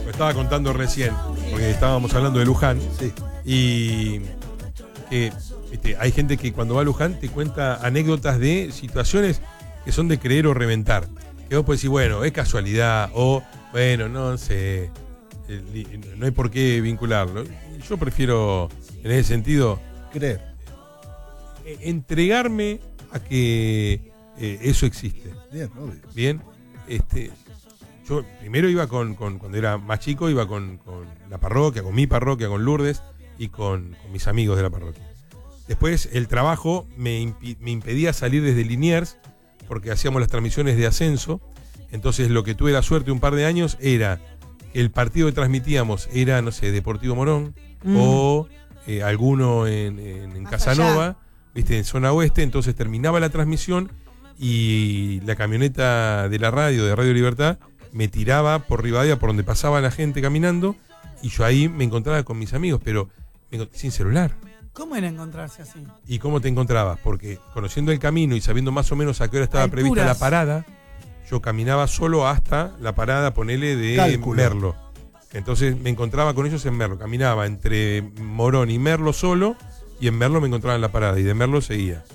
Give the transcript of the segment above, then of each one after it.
me estaba contando recién, porque estábamos hablando de Luján, Sí. y que hay gente que cuando va a Luján te cuenta anécdotas de situaciones que son de creer o reventar. Que vos podés decir, bueno, es casualidad, o bueno, no sé, no hay por qué vincularlo. Yo prefiero, en ese sentido, Creer. entregarme a que eso existe. Bien, obvio. Bien, yo primero iba cuando era más chico, iba con la parroquia, con mi parroquia, con Lourdes y con mis amigos de la parroquia. Después el trabajo me impedía salir desde Liniers porque hacíamos las transmisiones de ascenso. Entonces lo que tuve la suerte un par de años era que el partido que transmitíamos era, no sé, Deportivo Morón o alguno en Casanova, viste, en zona oeste. Entonces terminaba la transmisión y la camioneta de la radio, de Radio Libertad, me tiraba por Rivadavia, por donde pasaba la gente caminando, y yo ahí me encontraba con mis amigos, pero sin celular. ¿Cómo era encontrarse así? ¿Y cómo te encontrabas? Porque conociendo el camino y sabiendo más o menos a qué hora estaba Alturas. prevista la parada, yo caminaba solo hasta la parada, ponele, de Cálculo. Merlo. Entonces me encontraba con ellos en Merlo. Caminaba entre Morón y Merlo solo, y en Merlo me encontraba en la parada, y de Merlo seguía.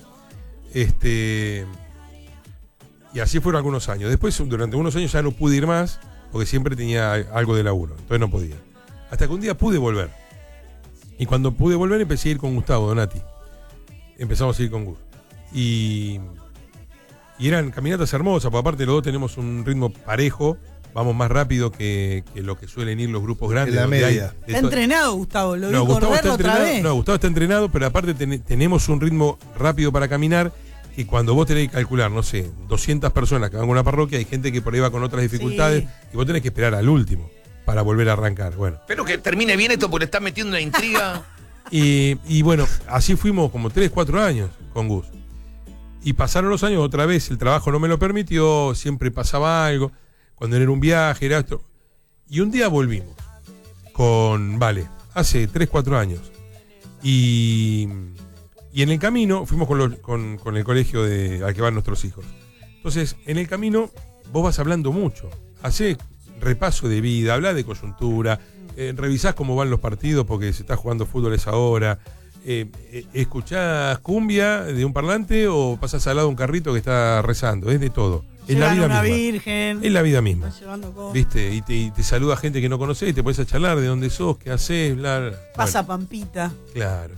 Y así fueron algunos años. Después, durante unos años ya no pude ir más, porque siempre tenía algo de laburo, entonces no podía. Hasta que un día pude volver. Y cuando pude volver empecé a ir con Gustavo Donati. Empezamos a ir con Gus. Y eran caminatas hermosas, porque aparte los dos tenemos un ritmo parejo, vamos más rápido que lo que suelen ir los grupos grandes. En la donde media. Está entrenado, Gustavo. Lo vi Gustavo correrlo otra vez. No, Gustavo está entrenado, pero aparte tenemos un ritmo rápido para caminar, que cuando vos tenés que calcular, no sé, 200 personas que van a una parroquia, hay gente que por ahí va con otras dificultades, y vos tenés que esperar al último para volver a arrancar. Bueno. Espero que termine bien esto porque le estás metiendo una intriga. Y bueno, así fuimos como 3, 4 años con Gus. Y pasaron los años, otra vez el trabajo no me lo permitió, siempre pasaba algo, cuando era un viaje, era esto. Y un día volvimos con Vale, hace 3, 4 años. Y en el camino fuimos con el colegio al que van nuestros hijos. Entonces, en el camino vos vas hablando mucho, hacés repaso de vida, hablás de coyuntura, revisás cómo van los partidos porque se está jugando fútbol a esa hora, escuchás cumbia de un parlante o pasás al lado de un carrito que está rezando, es de todo. Es la vida una misma. virgen. Es la vida misma. Está llevando cosas. ¿Viste? Y te saluda gente que no conocés, te pones a charlar de dónde sos, qué hacés, bla, bla. Pasa Bueno, Pampita. claro.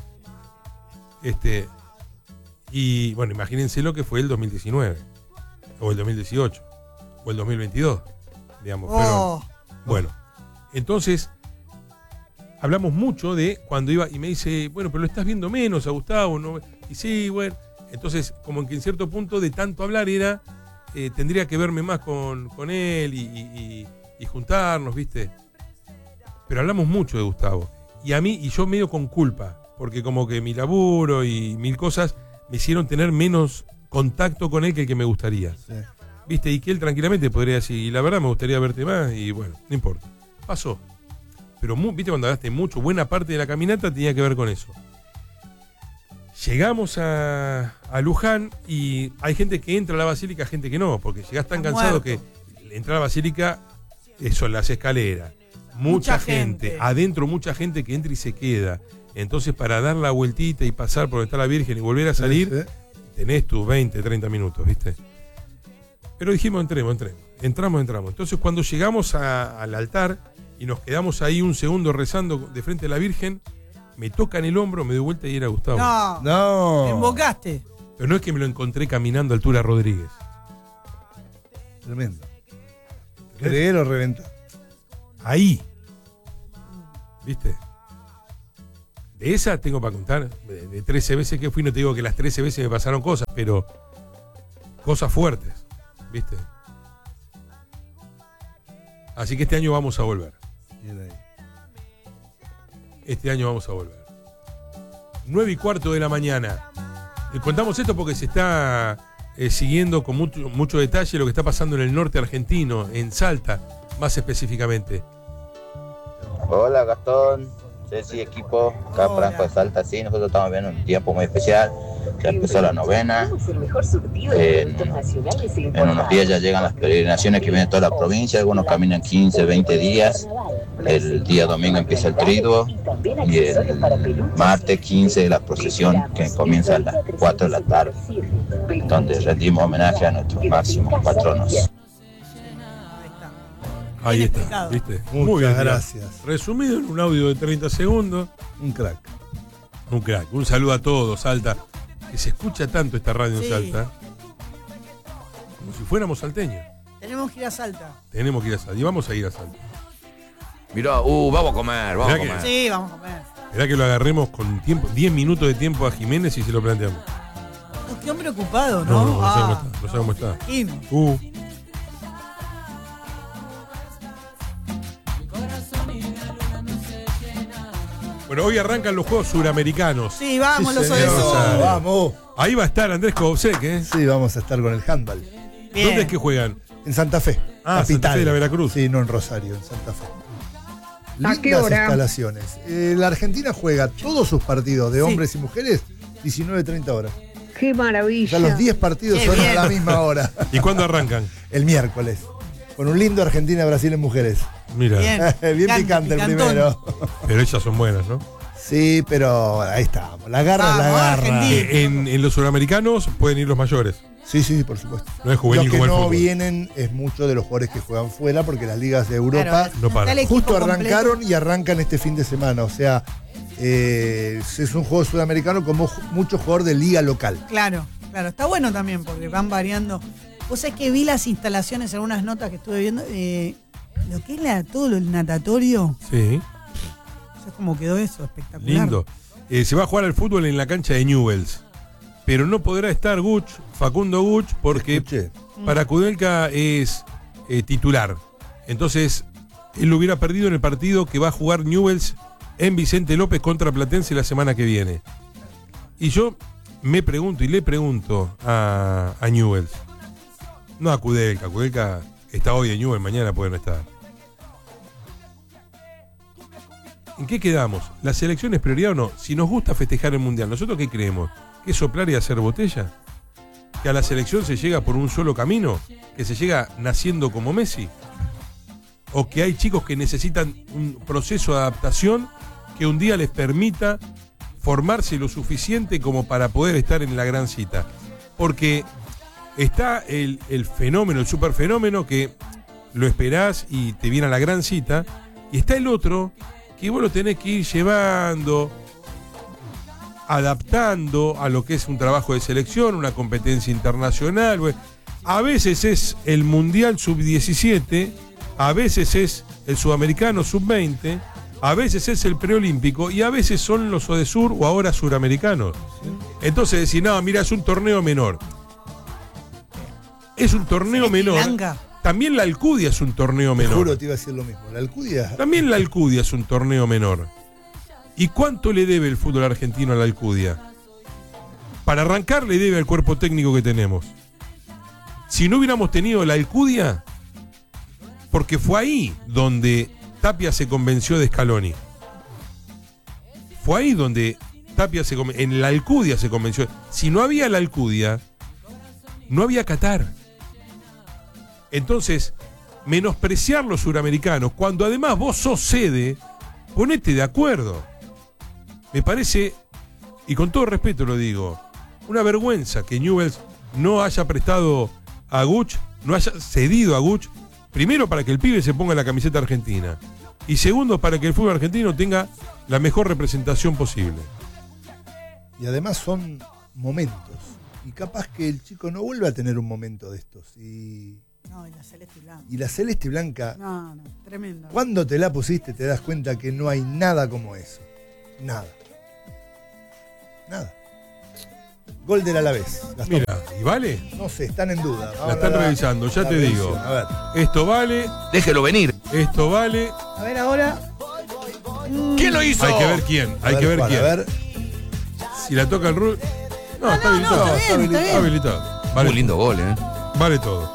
Y bueno, imagínense lo que fue el 2019, o el 2018, o el 2022, digamos. Oh. Pero, bueno, entonces hablamos mucho de cuando iba, y me dice, bueno, pero lo estás viendo menos a Gustavo, ¿no? Y sí, bueno. Entonces, como que en cierto punto de tanto hablar era, tendría que verme más con él y juntarnos, ¿viste? Pero hablamos mucho de Gustavo. Y a mí, y yo medio con culpa, porque como que mi laburo y mil cosas me hicieron tener menos contacto con él que el que me gustaría. Sí. ¿Viste? Y que él tranquilamente podría decir, y la verdad me gustaría verte más, y bueno, no importa. Pasó. Pero, ¿viste? Cuando hablaste mucho, buena parte de la caminata tenía que ver con eso. Llegamos a Luján y hay gente que entra a la basílica, gente que no, porque llegás tan Está cansado muerto. que entrar a la basílica, eso, en las escaleras. Mucha gente. Adentro mucha gente que entra y se queda. Entonces, para dar la vueltita y pasar por donde está la Virgen y volver a salir, Sí. tenés tus 20, 30 minutos, ¿viste? Pero dijimos, entremos. Entramos. Entonces, cuando llegamos al altar y nos quedamos ahí un segundo rezando de frente a la Virgen, me tocan el hombro, me doy vuelta y era Gustavo. No. No. Te invocaste. Pero no es que me lo encontré caminando a altura Rodríguez. Tremendo. Creer o reventar. Ahí. ¿Viste? De esa tengo para contar. De 13 veces que fui, no te digo que las 13 veces me pasaron cosas, pero cosas fuertes. ¿Viste? Así que este año vamos a volver. Bien ahí. Este año vamos a volver. 9:15 de la mañana. Contamos esto porque se está siguiendo con mucho detalle lo que está pasando en el norte argentino, en Salta, más específicamente. Hola Gastón, Ceci, equipo, acá Hola. Franco de Salta, sí, nosotros estamos viendo un tiempo muy especial. Ya empezó la novena. En unos días ya llegan las peregrinaciones que vienen de toda la provincia. Algunos caminan 15, 20 días. El día domingo empieza el triduo. Y el martes 15 la procesión que comienza a las 4 de la tarde, donde rendimos homenaje a nuestros máximos patronos. Ahí Bien está, explicado. ¿viste? Muchas bien, gracias. Resumido en un audio de 30 segundos. Un crack. Un crack. Un saludo a todos, Salta. Que se escucha tanto esta radio en Sí. Salta. Como si fuéramos salteños. Tenemos que ir a Salta. Tenemos que ir a Salta. Y vamos a ir a Salta. Mirá, vamos a comer, vamos a Mirá que- comer. Sí, vamos a comer. Esperá que lo agarremos con tiempo, 10 minutos de tiempo a Jiménez y se lo planteamos. Qué hombre ocupado, ¿no? No sé cómo está. No sé cómo está. Imagino. Bueno, hoy arrancan los Juegos Suramericanos. Sí, vamos, los señor. Odesur. Vamos. Ahí va a estar Andrés Kovsek, ¿eh? Sí, vamos a estar con el handball. Bien. ¿Dónde es que juegan? En Santa Fe. Ah, Santa Fe de la Veracruz. Sí, no en Rosario, en Santa Fe. ¿A qué Lindas hora? instalaciones. La Argentina juega todos sus partidos de Sí. hombres y mujeres 19:30 horas. Qué maravilla. Ya los 10 partidos Qué son bien. a la misma hora. ¿Y cuándo arrancan? El miércoles. Con un lindo Argentina-Brasil en mujeres. Mira, Bien. Bien picante el picantón. primero. pero ellas son buenas, ¿no? Sí, pero ahí estamos. La garra es la Vamos, garra. Argentina. En los suramericanos pueden ir los mayores. Sí, sí, por supuesto. No es juvenil Los que como el no fútbol. vienen es mucho de los jugadores que juegan fuera, porque las ligas de Europa Claro, no para. está el equipo justo completo. arrancaron y arrancan este fin de semana. O sea, es un juego sudamericano con mucho jugador de liga local. Claro, claro. Está bueno también porque van variando. Vos sabés que vi las instalaciones, algunas notas que estuve viendo. Lo que es todo el natatorio. Sí, ¿Sabés cómo quedó eso? Espectacular. lindo. Se va a jugar al fútbol en la cancha de Newell's. Pero no podrá estar Facundo Guch, porque Escuché. para Kudelka es titular. Entonces, él lo hubiera perdido en el partido que va a jugar Newell's en Vicente López contra Platense la semana que viene. Y yo me pregunto y le pregunto a Newell's. No a Kudelka. Kudelka está hoy en Newell's, mañana puede no estar. ¿En qué quedamos? ¿La selección es prioridad o no? Si nos gusta festejar el Mundial, ¿nosotros qué creemos? ¿Que es soplar y hacer botella? ¿Que a la selección se llega por un solo camino? ¿Que se llega naciendo como Messi? ¿O que hay chicos que necesitan un proceso de adaptación que un día les permita formarse lo suficiente como para poder estar en la gran cita? Porque está el fenómeno, el superfenómeno que lo esperás y te viene a la gran cita, y está el otro que vos lo tenés que ir llevando, adaptando a lo que es un trabajo de selección, una competencia internacional. A veces es el Mundial Sub-17, a veces es el Sudamericano Sub-20, a veces es el Preolímpico y a veces son los Odesur o ahora Suramericanos. Entonces decir, no, mira, es un torneo menor. Es un torneo menor. Blanca. También la Alcudia es un torneo Te menor. juro, te iba a decir lo mismo. La Alcudia. También la Alcudia es un torneo menor. ¿Y cuánto le debe el fútbol argentino a la Alcudia? Para arrancar le debe al cuerpo técnico que tenemos. Si no hubiéramos tenido la Alcudia, porque fue ahí donde Tapia se convenció de Scaloni. Fue ahí donde Tapia en la Alcudia se convenció. Si no había la Alcudia, no había Qatar. Entonces, menospreciar los suramericanos, cuando además vos sos sede, ponete de acuerdo. Me parece, y con todo respeto lo digo, una vergüenza que Newell's no haya prestado a Guch, no haya cedido a Guch, primero para que el pibe se ponga la camiseta argentina, y segundo para que el fútbol argentino tenga la mejor representación posible. Y además son momentos. Y capaz que el chico no vuelve a tener un momento de estos. No, y la celeste y blanca. Y la celeste y blanca, No, tremendo. cuando te la pusiste te das cuenta que no hay nada como eso. Nada. Nada. Gol del Alavés. Gastón. Mira, ¿y vale? No sé, están en duda. La están revisando, ya te digo. A ver. Esto vale, Déjelo venir. esto vale. A ver ahora. ¿Quién lo hizo? Hay que ver quién, hay que ver cuál, quién. A ver. Si la toca el Rul. No, está habilitado. está bien, está bien. habilitado. Vale, Muy lindo gol, ¿eh? vale todo.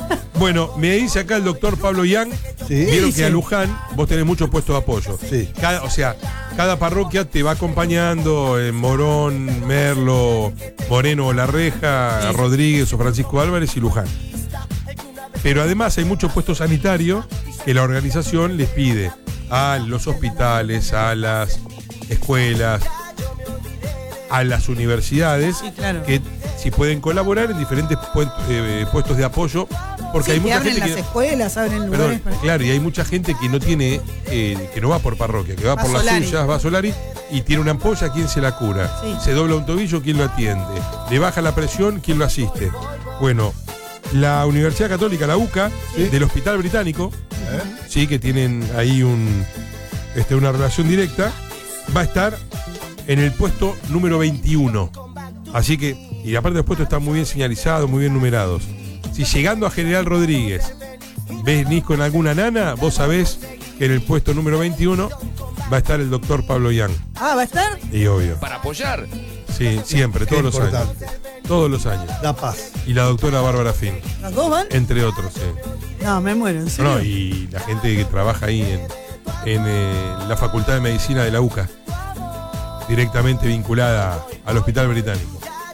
Bueno, me dice acá el doctor Pablo Yang. Sí. Vieron Sí. que a Luján vos tenés muchos puestos de apoyo. Sí. Cada parroquia te va acompañando en Morón, Merlo, Moreno o La Reja, Rodríguez o Francisco Álvarez y Luján. Pero además hay muchos puestos sanitarios que la organización les pide a los hospitales, a las escuelas, a las universidades, Sí, claro. que si pueden colaborar en diferentes puestos de apoyo, porque Sí, hay que mucha abren gente las que... escuelas, abren lugares Perdón, claro, y hay mucha gente que no tiene, que no va por parroquia, que va Va por las Solari. suyas, va a Solari y tiene una ampolla, ¿quién se la cura? Sí. Se dobla un tobillo, ¿quién lo atiende? Le baja la presión, ¿quién lo asiste? Bueno, la Universidad Católica, la UCA, del Hospital Británico, sí, que tienen ahí una relación directa, va a estar en el puesto número 21. Así que, y aparte los puestos están muy bien señalizados, muy bien numerados. Si llegando a General Rodríguez venís con alguna nana, vos sabés que en el puesto número 21 va a estar el doctor Pablo Yang. Ah, ¿va a estar? Y obvio. Para apoyar. Sí, siempre, Qué todos los años. importante. Todos los años. Da paz. Y la doctora Bárbara Fin, ¿Las dos van? entre otros, sí. No, me muero, ¿en serio? No, y la gente que trabaja ahí en la Facultad de Medicina de la UCA, directamente vinculada al Hospital Británico.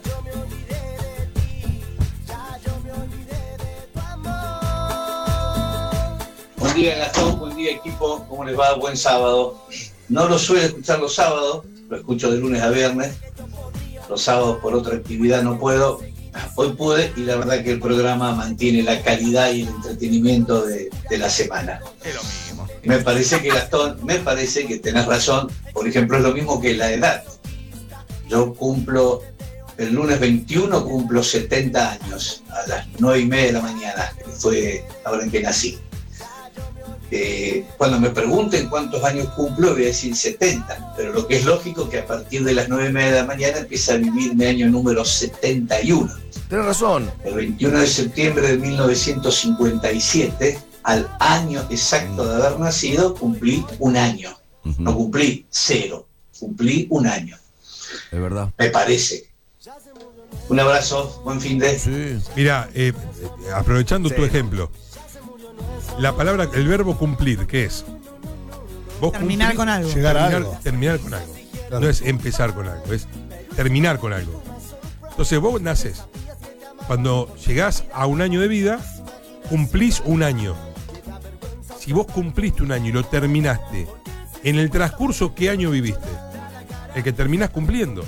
Buen día, Gastón. Buen día, equipo. ¿Cómo les va? Buen sábado. No lo suelo escuchar los sábados, lo escucho de lunes a viernes. Los sábados por otra actividad no puedo. Hoy pude y la verdad que el programa mantiene la calidad y el entretenimiento de la semana. Es lo mismo. Me parece que, Gastón, tenés razón. Por ejemplo, es lo mismo que la edad. Yo cumplo, el lunes 21 cumplo 70 años, a las 9:30 de la mañana, que fue la hora en que nací. Cuando me pregunten cuántos años cumplo, voy a decir 70, pero lo que es lógico es que a partir de las 9:30 de la mañana empieza a vivir mi año número 71. Tenés razón. El 21 de septiembre de 1957, al año exacto de haber nacido, cumplí un año. No cumplí 0, cumplí un año. Es verdad. Me parece. Un abrazo, buen fin de... Sí. Mira, aprovechando tu ejemplo, la palabra, el verbo cumplir, ¿qué es? Vos Terminar con algo. Llegar a algo. Terminar con algo. Claro. No es empezar con algo, es terminar con algo. Entonces vos nacés. Cuando llegás a un año de vida, cumplís un año. Si vos cumpliste un año y lo terminaste, en el transcurso, ¿qué año viviste? El que terminás cumpliendo.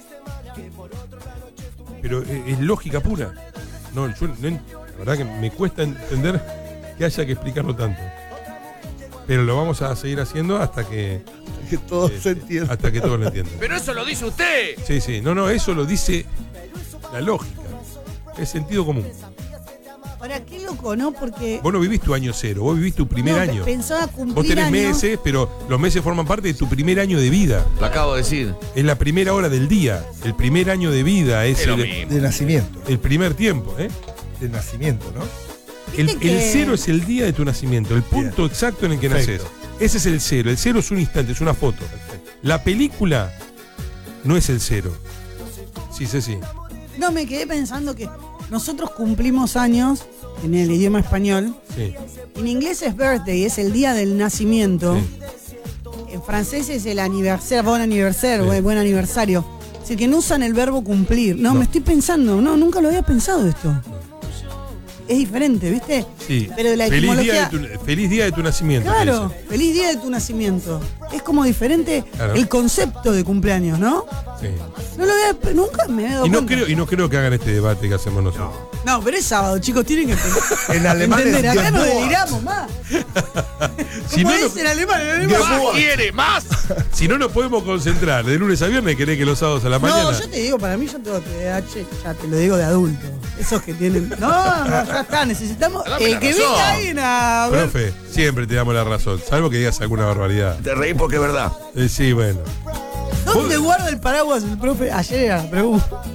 Pero es lógica pura. No, la verdad que me cuesta entender que haya que explicarlo tanto. Pero lo vamos a seguir haciendo hasta que Que todo se entienda. hasta que todos lo entiendan. Pero eso lo dice usted. Sí, sí, no, eso lo dice la lógica, es sentido común. Ahora, qué loco, ¿no? Porque Vos no vivís tu año cero, vos vivís tu primer no, año. pensaba cumplir Vos tenés años. meses, pero los meses forman parte de tu primer año de vida. Lo acabo de decir. Es la primera hora del día, el primer año de vida, es Es lo el, mismo. De nacimiento. el primer tiempo. De nacimiento, ¿no? El Viste que- cero es el día de tu nacimiento, el punto exacto en el que Perfecto. naces. Ese es el cero es un instante, es una foto. La película no es el cero. Sí, sí. No, me quedé pensando que nosotros cumplimos años en el idioma español. Sí, En inglés es birthday, es el día del nacimiento. sí. En francés es el aniversario, bon anniversaire, Sí. buen aniversario. Es decir, que no usan el verbo cumplir. No, No. me estoy pensando, no, nunca lo había pensado esto. Es diferente, ¿viste? Sí. Pero la feliz, etimología... feliz día de tu nacimiento. te Claro, dicen. feliz día de tu nacimiento. Es como diferente Claro. el concepto de cumpleaños, ¿no? Sí. No lo había, nunca me había dado Y no, cuenta. creo, que hagan este debate que hacemos nosotros. No, pero es sábado, chicos, tienen que En alemán es entender. Acá no Geburt. deliramos más. Si ¿Cómo no, es en alemán? En alemán. ¿Más quiere? ¿Más? si no nos podemos concentrar de lunes a viernes, querés que los sábados a la mañana. No, yo te digo, para mí yo tengo TDAH, ya te lo digo de adulto. Esos que tienen. No, ya está, necesitamos Dame la que razón. venga alguien a ver. Profe, siempre te damos la razón, salvo que digas alguna barbaridad. Te reí porque es verdad. Sí, bueno. ¿Dónde guarda el paraguas el profe? Ayer era la pregunta.